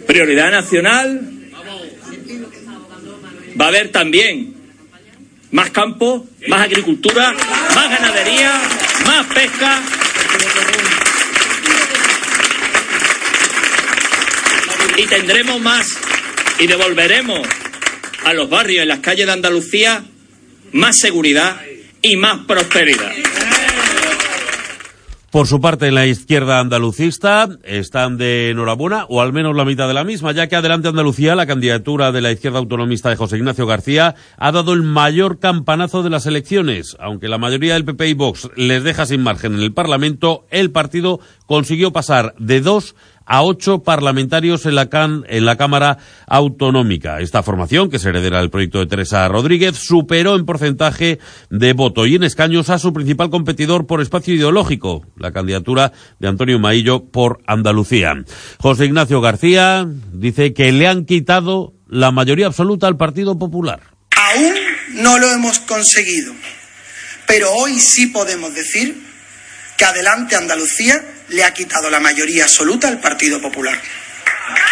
Prioridad nacional. Va a haber también más campo, más agricultura, más ganadería, más pesca. Y tendremos más y devolveremos a los barrios en las calles de Andalucía más seguridad y más prosperidad. Por su parte, en la izquierda andalucista están de enhorabuena, o al menos la mitad de la misma, ya que Adelante Andalucía, la candidatura de la izquierda autonomista de José Ignacio García, ha dado el mayor campanazo de las elecciones. Aunque la mayoría del PP y Vox les deja sin margen en el Parlamento, el partido consiguió pasar de 2 a 8 parlamentarios en la Cámara Autonómica. Esta formación, que es heredera del proyecto de Teresa Rodríguez, superó en porcentaje de voto y en escaños a su principal competidor por espacio ideológico, la candidatura de Antonio Maillo por Andalucía. José Ignacio García dice que le han quitado la mayoría absoluta al Partido Popular. Aún no lo hemos conseguido, pero hoy sí podemos decir que Adelante Andalucía le ha quitado la mayoría absoluta al Partido Popular.